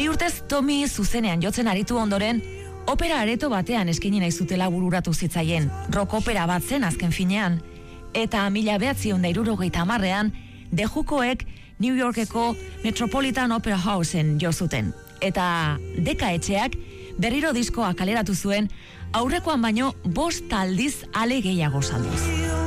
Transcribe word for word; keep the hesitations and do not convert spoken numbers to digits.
Bi urtez Tommy zuzenean jotzen aritu ondoren, opera areto batean eskaini nahi zutela bururatu zitzaien, rock opera bat zen azken finean, eta mila behatziehun eta hirurogeita hamarrean, dejukoek New Yorkeko Metropolitan Opera Houseen jo zuten. Eta Deka etxeak berriro diskoa kaleratu zuen, aurrekoan baino bost aldiz ale gehiago salduz.